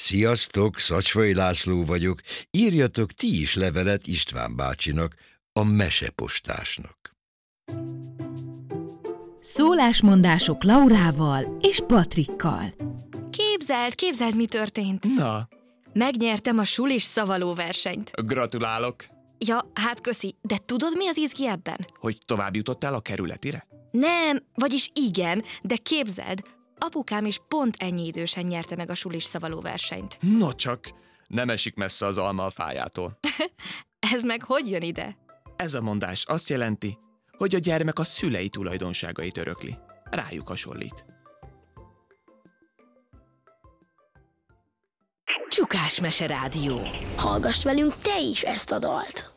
Sziasztok, Szacsvai László vagyok. Írjatok ti is levelet István bácsinak, a mesepostásnak. Szólásmondások Laurával és Patrikkal. Képzeld, mi történt. Na, Megnyertem a sulis szavaló versenyt. gratulálok, Ja, hát köszi, de tudod, mi az izgi ebben? hogy tovább jutottál a kerületire? Nem, vagyis igen, de képzeld, apukám is pont ennyi idősen nyerte meg a sulis szavaló versenyt. No csak, nem esik messze az alma a fájától. Ez meg hogy jön ide? Ez a mondás azt jelenti, hogy a gyermek a szülei tulajdonságait örökli. Rájuk hasonlít. Csukás Mese Rádió. Hallgass velünk te is ezt a dalt!